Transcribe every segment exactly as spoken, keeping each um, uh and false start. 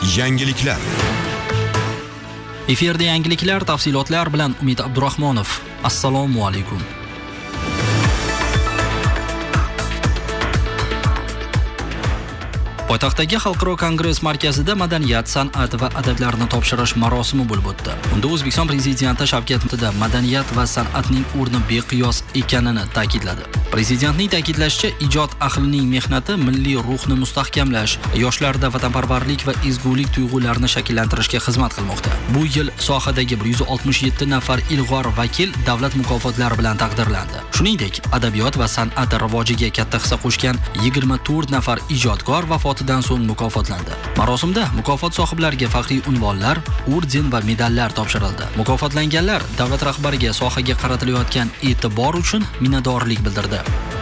Yangiliklar. Efirda yangiliklar, tafsilotlar bilan Umid Abdurahmonov. Assalomu alaykum. Poytaxtdagi Xalqaro kongress markazida madaniyat, san'at va adablarni topshirish marosimi bo'lib o'tdi. Unda O'zbekiston prezidenti Shavkat Mirziyoyev madaniyat va san'atning o'rni beqiyos ekanini ta'kidladi. Prezidentning ta'kidlashicha, ijod ahlining mehnati milliy ruhni mustahkamlash, yoshlarda vatanparvarlik va ezgulik tuyg'ularini shakllantirishga xizmat qilmoqda. Bu yil sohadagi bir yuz oltmish yetti nafar ilg'or vakil davlat mukofotlari bilan taqdirlandi. Shuningdek, adabiyot va san'at rivojiga katta hissa qo'shgan yigirma to'rt nafar ijodkor vafotidan so'ng mukofotlandi. Marosimda mukofot sohiblariga faxriy unvonlar, orden va medallar topshirildi. Mukofotlanganlar davlat rahbariga sohaga qaratilayotgan e'tibor uchun minnatdorlik bildirdi.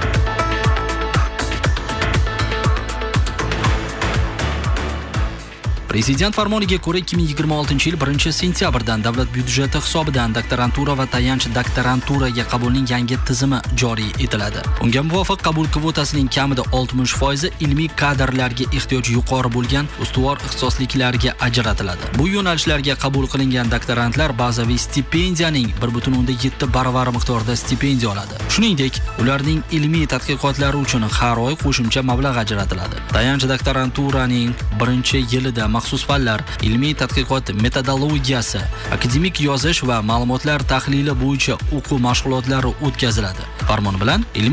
Prezident farmoniga ko'ra ikki ming yigirma oltinchi yil birinchi sentyabrdan davlat byudjeti hisobidan doktorantura va tayanch doktoranturaga qabulning yangi tizimi joriy etiladi. Unga muvofiq qabul kvotasining kamida oltmish foizi ilmiy kadrlarga ehtiyoj yuqori bo'lgan ustuvor ixtisosliklarga ajratiladi. Bu yo'nalishlarga qabul qilingan doktorantlar bazaviy stipendiyaning bir butun o'ndan yetti baravari miqdorida stipendiya oladi. Shuningdek, ularning ilmiy tadqiqotlari uchun har oy qo'shimcha mablag' ajratiladi. Tayanch doktoranturaning birinchi yilida maxsus fanlar, ilmiy tadqiqot metodologiyasi, akademik yozish va ma'lumotlar tahlili bo'yicha o'quv mashg'ulotlari o'tkaziladi. Farmon bilan ilmiy